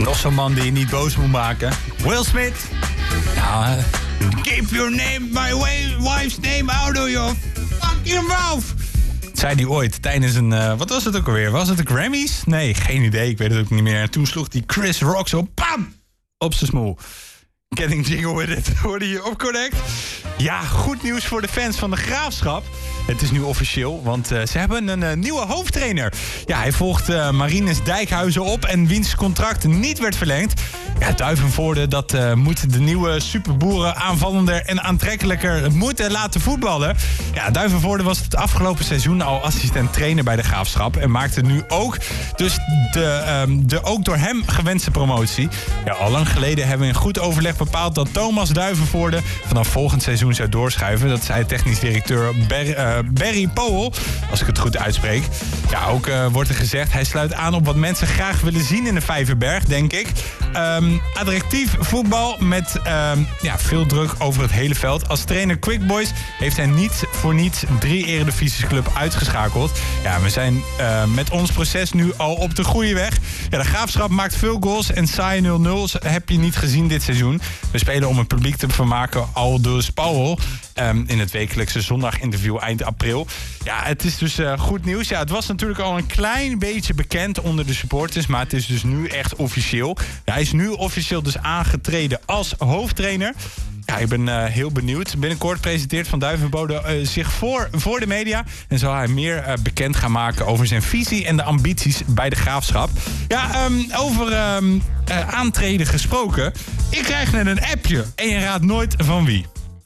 Nog zo'n man die je niet boos moet maken. Will Smith. Nou, keep your name, my wife's name out of your fucking mouth. Zei hij ooit tijdens een... wat was het ook alweer? Was het de Grammys? Nee, geen idee. Ik weet het ook niet meer. En toen sloeg die Chris Rock zo... Bam! Op zijn smoel. Getting jingle with it. Hoorde je op Connect? Ja, goed nieuws voor de fans van de Graafschap. Het is nu officieel, want ze hebben een nieuwe hoofdtrainer. Ja, hij volgt Marinus Dijkhuizen op en wiens contract niet werd verlengd. Ja, Duivenvoorde, dat moet de nieuwe superboeren aanvallender en aantrekkelijker moeten laten voetballen. Ja, Duivenvoorde was het afgelopen seizoen al assistent-trainer bij de Graafschap en maakte nu ook dus de ook door hem gewenste promotie. Ja, al lang geleden hebben we in goed overleg bepaald dat Thomas Duivenvoorde vanaf volgend seizoen zou doorschuiven. Dat zei technisch directeur Barry Powell, als ik het goed uitspreek. Ja, ook wordt er gezegd, hij sluit aan op wat mensen graag willen zien in de Vijverberg, denk ik. Attractief voetbal met veel druk over het hele veld. Als trainer Quick Boys heeft hij niet voor niets 3 eredivisieclub uitgeschakeld. Ja, we zijn met ons proces nu al op de goede weg. Ja, de Graafschap maakt veel goals en saaie 0-0 heb je niet gezien dit seizoen. We spelen om het publiek te vermaken, al dus Powell. In het wekelijkse zondaginterview eind april. Ja, het is dus goed nieuws. Ja, het was natuurlijk al een klein beetje bekend onder de supporters, maar het is dus nu echt officieel. Ja, hij is nu officieel dus aangetreden als hoofdtrainer. Ja, ik ben heel benieuwd. Binnenkort presenteert Van Duivenbode zich voor de media en zal hij meer bekend gaan maken over zijn visie en de ambities bij de Graafschap. Ja, over aantreden gesproken. Ik krijg net een appje en je raadt nooit van wie.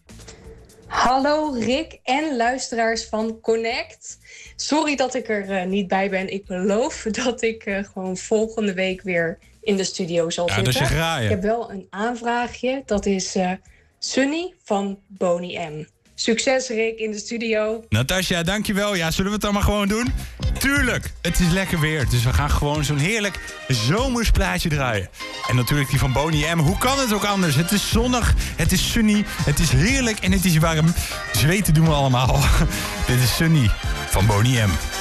Hallo Rick en luisteraars van Connect. Sorry dat ik er niet bij ben. Ik beloof dat ik gewoon volgende week weer in de studio zal zitten. Dat is je graaien. Ik heb wel een aanvraagje. Dat is Sunny van Boney M. Succes Rick in de studio. Natasja, dankjewel. Ja, zullen we het dan maar gewoon doen? Tuurlijk, het is lekker weer. Dus we gaan gewoon zo'n heerlijk zomersplaatje draaien. En natuurlijk die van Boney M. Hoe kan het ook anders? Het is zonnig, het is sunny, het is heerlijk en het is warm. Zweten doen we allemaal. Dit is Sunny van Boney M.